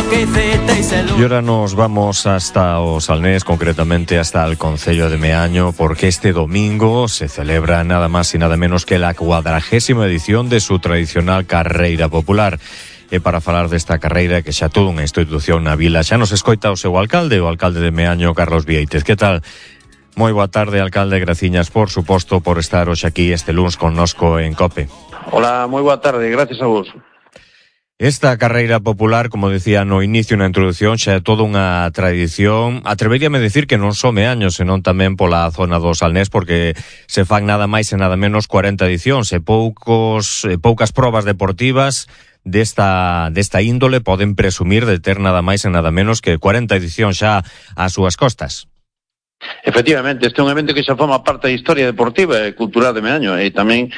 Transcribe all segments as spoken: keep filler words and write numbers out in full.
Y ahora nos vamos hasta o Salnés, concretamente hasta el concello de Meaño, porque este domingo se celebra nada más y nada menos que la cuadragésima edición de su tradicional carreira popular. E para falar desta carreira, que xa toda unha institución na vila, xa nos escoita o seu alcalde, o alcalde de Meaño, Carlos Viéitez. Que tal? Moi boa tarde, alcalde. Graciñas, por suposto, por estar hoxe aquí este luns connosco en COPE. Hola, moi boa tarde, gracias a vos. Esta carreira popular, como decía no inicio na introducción, xa é toda unha tradición. Atreveríame a decir que non só Meaño, senón tamén pola zona do Salnés, porque se fan nada máis e nada menos cuarenta edicións e poucos, e poucas probas deportivas desta, desta índole poden presumir de ter nada máis e nada menos que cuarenta edicións xa ás súas costas. Efectivamente, este é un evento que xa forma parte da historia deportiva e cultural de Meaño e tamén,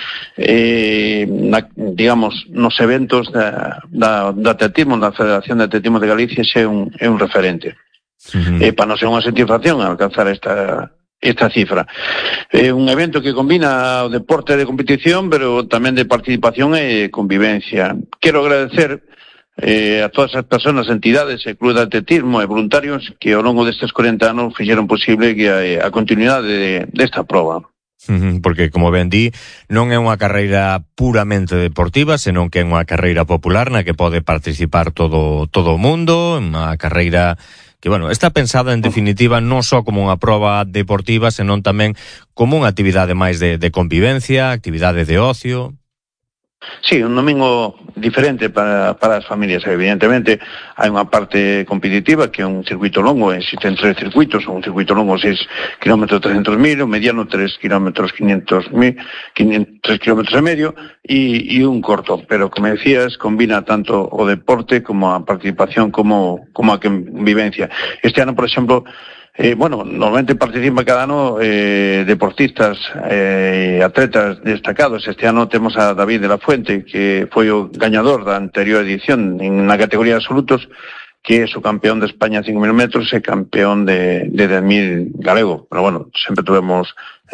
eh, na, digamos, nos eventos da, da, da atletismo, da Federación de Atletismo de Galicia xa é un, é un referente. Uh-huh. E para nos é unha satisfacción alcanzar esta... esta cifra. É un evento que combina o deporte de competición, pero tamén de participación e convivencia. Quero agradecer eh, a todas as persoas, entidades e clubes de atletismo e voluntarios que ao longo destes cuarenta anos fixeron posible que a, a continuidade de, desta proba. Porque, como ben di, non é unha carreira puramente deportiva, senón que é unha carreira popular na que pode participar todo, todo o mundo, unha carreira que, bueno, está pensada en definitiva non só como unha proba deportiva, senón tamén como unha actividade máis de, de convivencia, actividade de ocio. Sí, un domingo diferente para, para as familias, evidentemente. Hai unha parte competitiva que é un circuito longo, existen tres circuitos, un circuito longo seis kilómetros trescentos mil, o mediano tres kilómetros quinientos mil, tres kilómetros e medio, e, e un corto, pero como decías, combina tanto o deporte como a participación como, como a convivencia. Este ano, por exemplo, Eh, bueno, normalmente participan cada ano eh, deportistas, eh, atletas destacados. Este ano temos a David de la Fuente, que foi o gañador da anterior edición en na categoría de absolutos, que é o campeón de España cinco mil metros e campeón de, de dez mil galego. Pero bueno, sempre tuvemos,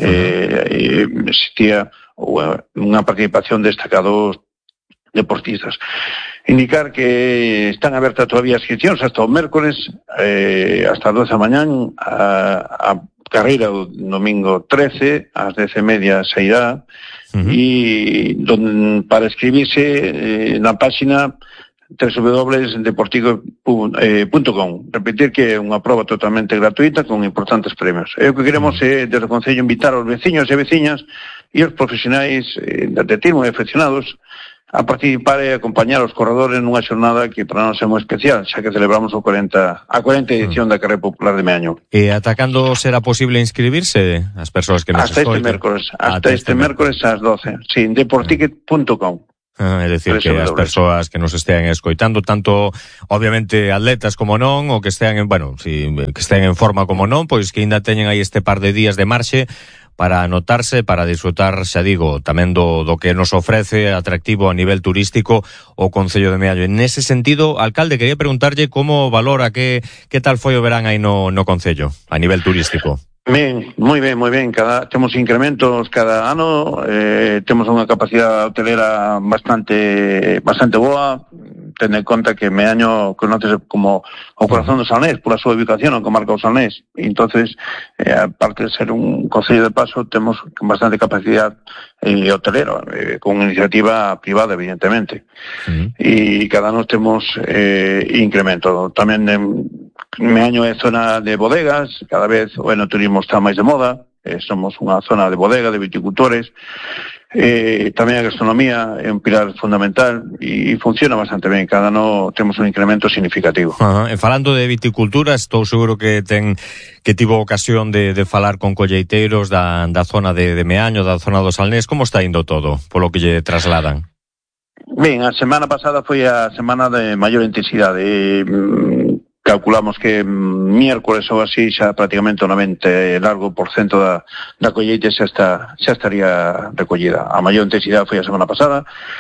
eh, existía unha participación destacados deportistas. Indicar que están abertas todavía as inscripcións hasta o mércores, eh, hasta as doce da mañán, a, a carreira o domingo trece, ás dez e media sairá, uh-huh. E don, para escribirse eh, na página doble u doble u doble u punto deportivo punto com. Repetir que é unha proba totalmente gratuita con importantes premios. E o que queremos é, desde o Concello, invitar aos veciños e veciñas e aos profesionais eh, de atletismo e aficionados a participar e acompañar os corredores nunha xornada que para nós é moi especial, xa que celebramos o cuarenta, a cuarenta edición da Carreira Popular de Meaño. E ata cando será posible inscribirse as persoas que nos hasta escoiten? Este mércores, hasta, hasta este, este mércores ás doce, sí, deporticket punto com. Ah, é dicir, que as persoas que nos estean escoitando, tanto, obviamente, atletas como non, ou que estean en, bueno, si, que estean en forma como non, pois que ainda teñen aí este par de días de marxe para anotarse, para disfrutar, xa digo, tamén do, do que nos ofrece atractivo a nivel turístico o Concello de Meaño. En ese sentido, alcalde, quería preguntarlle como valora, que, que tal foi o verán aí no, no Concello, a nivel turístico. Ben, moi ben, moi ben. Cada, temos incrementos cada ano, eh, temos unha capacidade hotelera bastante bastante boa, tendo en conta que Meaño conoce como o corazón do Salnés, pola súa ubicación, o comarca do Salnés. E entonces, eh, aparte de ser un concello de paso, temos bastante capacidade eh, hotelera, eh, con iniciativa privada, evidentemente. Uh-huh. E cada ano temos eh, incremento. Tamén eh, Meaño é zona de bodegas, cada vez o enoturismo está máis de moda, eh, somos unha zona de bodega, de viticultores, eh, tamén a gastronomía é un pilar fundamental e funciona bastante ben, cada ano temos un incremento significativo. Uh-huh. E falando de viticultura, estou seguro que ten que tivo ocasión de, de falar con colleiteiros da, da zona de, de Meaño, da zona do Salnés. Como está indo todo, polo que lle trasladan? Ben, a semana pasada foi a semana de maior intensidade. Eh, calculamos que miércoles ou así xa prácticamente o noventa largo por cento da, da colleita xa, está, xa estaría recollida. A maior intensidade foi a semana pasada,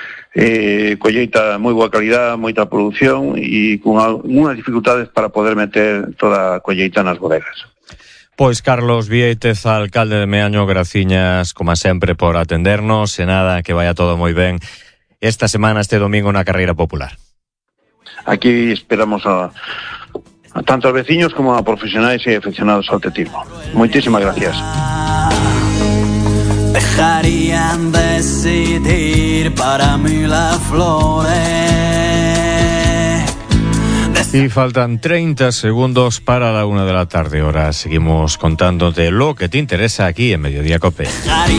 eh, colleita moi boa calidad, moita produción e con algunhas dificultades para poder meter toda a colleita nas bodegas. Pois Carlos Viéitez, alcalde de Meaño, graciñas como sempre por atendernos, e nada, que vaya todo moi ben esta semana, este domingo na Carreira Popular. aquí esperamos a, a tanto a veciños como a profesionales y aficionados ao atletismo. Moitísimas gracias. Dejarían decidir para mí las flores. Y faltan treinta segundos para la una de la tarde. Ahora seguimos contándote lo que te interesa aquí en Mediodía Cope.